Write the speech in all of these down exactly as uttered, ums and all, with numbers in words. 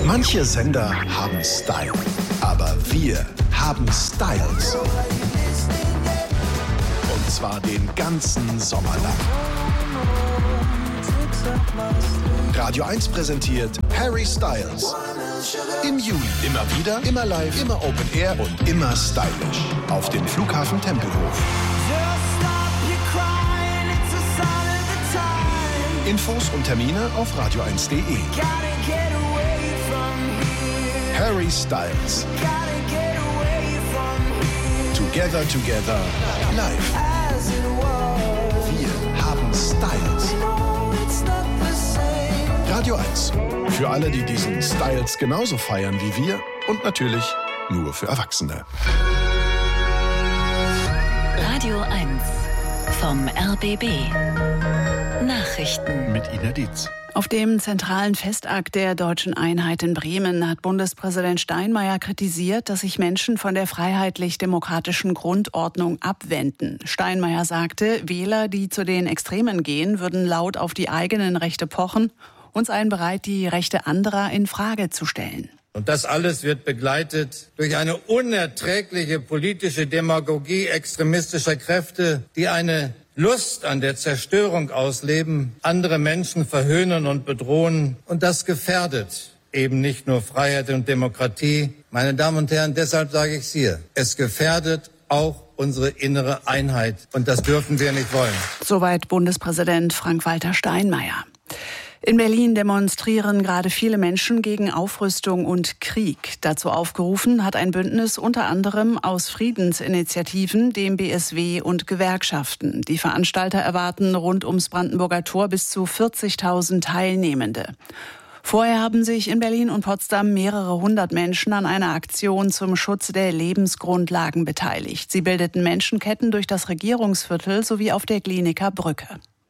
Manche Sender haben Style, aber wir haben Styles. Und zwar den ganzen Sommer lang. Radio eins präsentiert Harry Styles. Im Juli immer wieder, immer live, immer Open Air und immer stylisch. Auf dem Flughafen Tempelhof. Infos und Termine auf radio eins punkt de. Harry Styles. Together, together, live. Wir haben Styles. Radio eins. Für alle, die diesen Styles genauso feiern wie wir. Und natürlich nur für Erwachsene. Radio eins vom R B B. Nachrichten mit Ina Dietz. Auf dem zentralen Festakt der Deutschen Einheit in Bremen hat Bundespräsident Steinmeier kritisiert, dass sich Menschen von der freiheitlich-demokratischen Grundordnung abwenden. Steinmeier sagte, Wähler, die zu den Extremen gehen, würden laut auf die eigenen Rechte pochen und seien bereit, die Rechte anderer in Frage zu stellen. Und das alles wird begleitet durch eine unerträgliche politische Demagogie extremistischer Kräfte, die eine Lust an der Zerstörung ausleben, andere Menschen verhöhnen und bedrohen. Und das gefährdet eben nicht nur Freiheit und Demokratie. Meine Damen und Herren, deshalb sage ich es hier, es gefährdet auch unsere innere Einheit. Und das dürfen wir nicht wollen. Soweit Bundespräsident Frank-Walter Steinmeier. In Berlin demonstrieren gerade viele Menschen gegen Aufrüstung und Krieg. Dazu aufgerufen hat ein Bündnis unter anderem aus Friedensinitiativen, dem B S W und Gewerkschaften. Die Veranstalter erwarten rund ums Brandenburger Tor bis zu vierzigtausend Teilnehmende. Vorher haben sich in Berlin und Potsdam mehrere hundert Menschen an einer Aktion zum Schutz der Lebensgrundlagen beteiligt. Sie bildeten Menschenketten durch das Regierungsviertel sowie auf der Glienicker Brücke.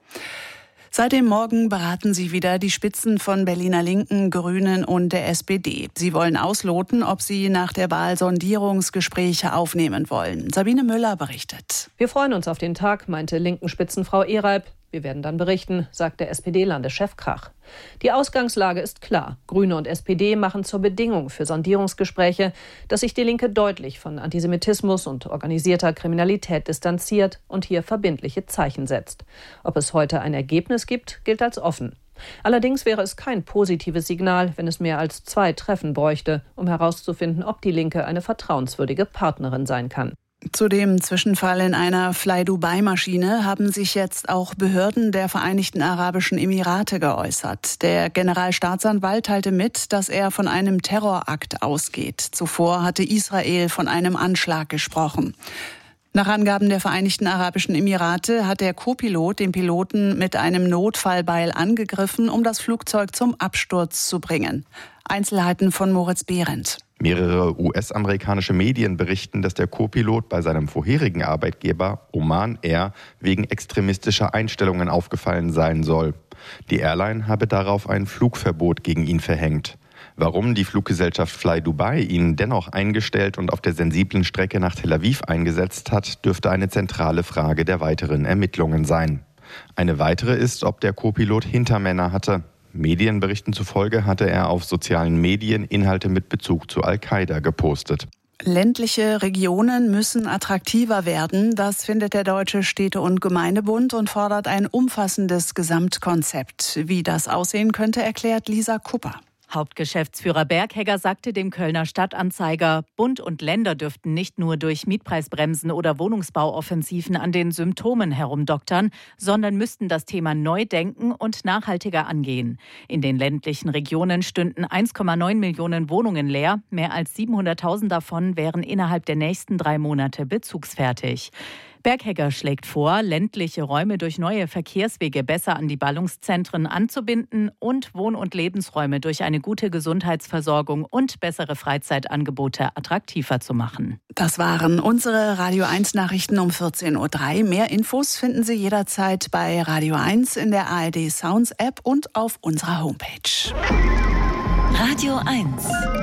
Seit dem Morgen beraten sie wieder die Spitzen von Berliner Linken, Grünen und der S P D. Sie wollen ausloten, ob sie nach der Wahl Sondierungsgespräche aufnehmen wollen. Sabine Müller berichtet. Wir freuen uns auf den Tag, meinte Linken-Spitzenfrau Ehreib. Wir werden dann berichten, sagt der S P D-Landeschef Krach. Die Ausgangslage ist klar. Grüne und S P D machen zur Bedingung für Sondierungsgespräche, dass sich die Linke deutlich von Antisemitismus und organisierter Kriminalität distanziert und hier verbindliche Zeichen setzt. Ob es heute ein Ergebnis gibt, gilt als offen. Allerdings wäre es kein positives Signal, wenn es mehr als zwei Treffen bräuchte, um herauszufinden, ob die Linke eine vertrauenswürdige Partnerin sein kann. Zu dem Zwischenfall in einer Fly-Dubai-Maschine haben sich jetzt auch Behörden der Vereinigten Arabischen Emirate geäußert. Der Generalstaatsanwalt teilte mit, dass er von einem Terrorakt ausgeht. Zuvor hatte Israel von einem Anschlag gesprochen. Nach Angaben der Vereinigten Arabischen Emirate hat der Co-Pilot den Piloten mit einem Notfallbeil angegriffen, um das Flugzeug zum Absturz zu bringen. Einzelheiten von Moritz Behrendt. Mehrere U S-amerikanische Medien berichten, dass der Co-Pilot bei seinem vorherigen Arbeitgeber Oman Air wegen extremistischer Einstellungen aufgefallen sein soll. Die Airline habe darauf ein Flugverbot gegen ihn verhängt. Warum die Fluggesellschaft Fly Dubai ihn dennoch eingestellt und auf der sensiblen Strecke nach Tel Aviv eingesetzt hat, dürfte eine zentrale Frage der weiteren Ermittlungen sein. Eine weitere ist, ob der Co-Pilot Hintermänner hatte. Medienberichten zufolge hatte er auf sozialen Medien Inhalte mit Bezug zu Al-Qaida gepostet. Ländliche Regionen müssen attraktiver werden, das findet der Deutsche Städte- und Gemeindebund und fordert ein umfassendes Gesamtkonzept. Wie das aussehen könnte, erklärt Lisa Kupper. Hauptgeschäftsführer Berghegger sagte dem Kölner Stadtanzeiger, Bund und Länder dürften nicht nur durch Mietpreisbremsen oder Wohnungsbauoffensiven an den Symptomen herumdoktern, sondern müssten das Thema neu denken und nachhaltiger angehen. In den ländlichen Regionen stünden eins Komma neun Millionen Wohnungen leer. Mehr als siebenhunderttausend davon wären innerhalb der nächsten drei Monate bezugsfertig. Berghegger schlägt vor, ländliche Räume durch neue Verkehrswege besser an die Ballungszentren anzubinden und Wohn- und Lebensräume durch eine gute Gesundheitsversorgung und bessere Freizeitangebote attraktiver zu machen. Das waren unsere Radio eins Nachrichten um vierzehn Uhr drei. Mehr Infos finden Sie jederzeit bei Radio eins in der A R D Sounds App und auf unserer Homepage. Radio eins.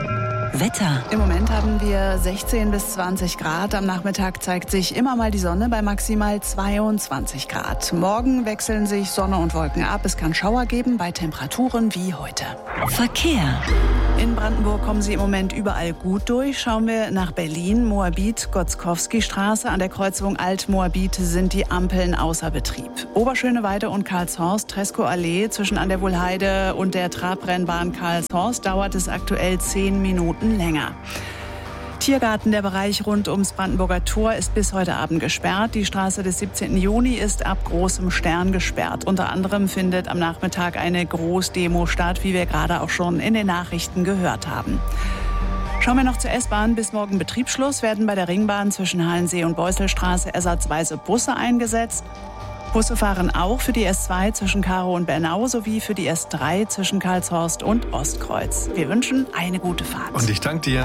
Wetter. Im Moment haben wir sechzehn bis zwanzig Grad. Am Nachmittag zeigt sich immer mal die Sonne bei maximal zweiundzwanzig Grad. Morgen wechseln sich Sonne und Wolken ab. Es kann Schauer geben bei Temperaturen wie heute. Verkehr. In Brandenburg kommen Sie im Moment überall gut durch. Schauen wir nach Berlin, Moabit-Gotzkowski-Straße. An der Kreuzung Alt-Moabit sind die Ampeln außer Betrieb. Oberschöneweide und Karlshorst, Treskow-Allee zwischen an der Wohlheide und der Trabrennbahn Karlshorst dauert es aktuell zehn Minuten länger. Tiergarten, der Bereich rund ums Brandenburger Tor, ist bis heute Abend gesperrt. Die Straße des siebzehnten Juni ist ab Großem Stern gesperrt. Unter anderem findet am Nachmittag eine Großdemo statt, wie wir gerade auch schon in den Nachrichten gehört haben. Schauen wir noch zur S-Bahn. Bis morgen Betriebsschluss werden bei der Ringbahn zwischen Halensee und Beusselstraße ersatzweise Busse eingesetzt. Busse fahren auch für die S zwei zwischen Karow und Bernau sowie für die S drei zwischen Karlshorst und Ostkreuz. Wir wünschen eine gute Fahrt. Und ich danke dir.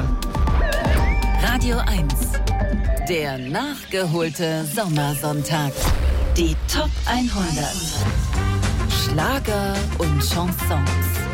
Radio eins. Der nachgeholte Sommersonntag. Die Top hundert. Schlager und Chansons.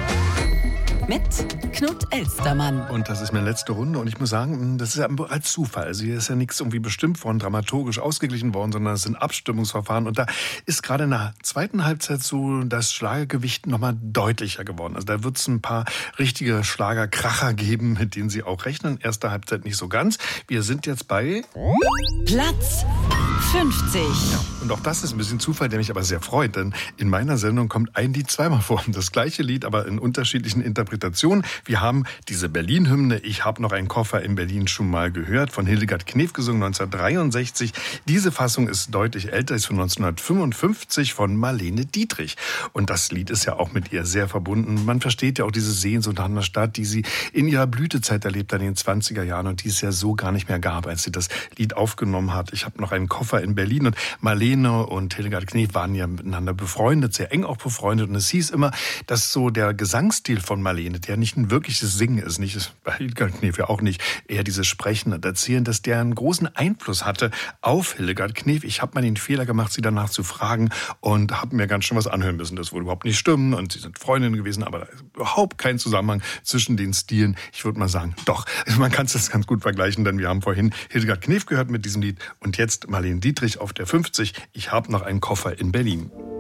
Mit Knut Elstermann. Und das ist meine letzte Runde und ich muss sagen, das ist ja als Zufall. Also hier ist ja nichts irgendwie bestimmt worden, dramaturgisch ausgeglichen worden, sondern es sind Abstimmungsverfahren. Und da ist gerade in der zweiten Halbzeit so das Schlagergewicht nochmal deutlicher geworden. Also da wird es ein paar richtige Schlagerkracher geben, mit denen Sie auch rechnen. Erste Halbzeit nicht so ganz. Wir sind jetzt bei Platz fünfzig. Ja, und auch das ist ein bisschen Zufall, der mich aber sehr freut, denn in meiner Sendung kommt ein Lied zweimal vor. Das gleiche Lied, aber in unterschiedlichen Interpretationen. Wir haben diese Berlin-Hymne, Ich hab noch einen Koffer in Berlin schon mal gehört, von Hildegard Knef gesungen, neunzehnhundertdreiundsechzig. Diese Fassung ist deutlich älter, ist von neunzehnhundertfünfundfünfzig von Marlene Dietrich. Und das Lied ist ja auch mit ihr sehr verbunden. Man versteht ja auch diese Sehnsucht nach einer Stadt, die sie in ihrer Blütezeit erlebt hat, in den zwanziger Jahren und die es ja so gar nicht mehr gab, als sie das Lied aufgenommen hat. Ich hab noch einen Koffer in Berlin. Und Marlene und Hildegard Knef waren ja miteinander befreundet, sehr eng auch befreundet. Und es hieß immer, dass so der Gesangsstil von Marlene, der nicht ein wirkliches Singen ist, nicht bei Hildegard Knef ja auch nicht, eher dieses Sprechen und Erzählen, dass der einen großen Einfluss hatte auf Hildegard Knef. Ich habe mal den Fehler gemacht, sie danach zu fragen und habe mir ganz schön was anhören müssen. Das würde überhaupt nicht stimmen und sie sind Freundinnen gewesen, aber da ist überhaupt kein Zusammenhang zwischen den Stilen. Ich würde mal sagen, doch, man kann es ganz gut vergleichen, denn wir haben vorhin Hildegard Knef gehört mit diesem Lied und jetzt Marlene Dietrich auf der fünfzig. Ich habe noch einen Koffer in Berlin.